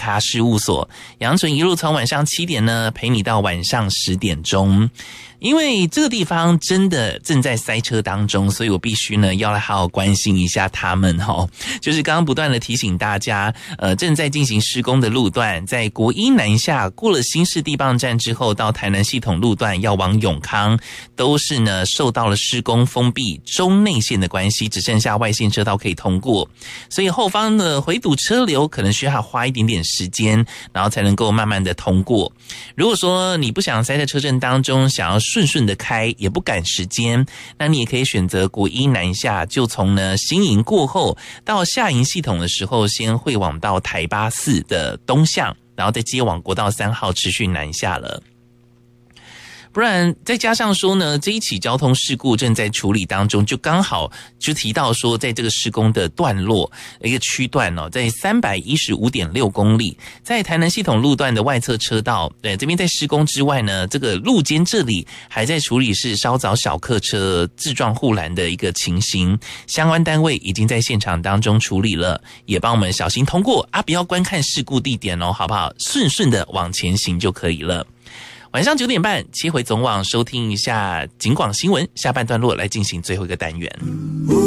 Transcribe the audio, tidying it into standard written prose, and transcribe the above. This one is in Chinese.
查事务所，杨纯一路从晚上7点呢陪你到晚上10点钟。因为这个地方真的正在塞车当中，所以我必须呢要来好好关心一下他们就是刚刚不断的提醒大家，正在进行施工的路段，在国一南下过了新市地磅站之后，到台南系统路段要往永康，都是呢受到了施工封闭中内线的关系，只剩下外线车道可以通过，所以后方的回堵车流可能需要花一点点时间，然后才能够慢慢的通过。如果说你不想塞在车阵当中，想要顺顺的开，也不赶时间，那你也可以选择国一南下，就从呢新营过后到下营系统的时候，先会往到台八4的东向，然后再接往国道3号持续南下了。不然再加上说呢，这一起交通事故正在处理当中，就刚好就提到说，在这个施工的段落一个区段在 315.6 公里，在台南系统路段的外侧车道，这边在施工之外呢，这个路肩这里还在处理是稍早小客车自撞护栏的一个情形，相关单位已经在现场当中处理了，也帮我们小心通过不要观看事故地点好不好？顺顺的往前行就可以了。晚上9点半切回总网收听一下警广新闻，下半段落来进行最后一个单元。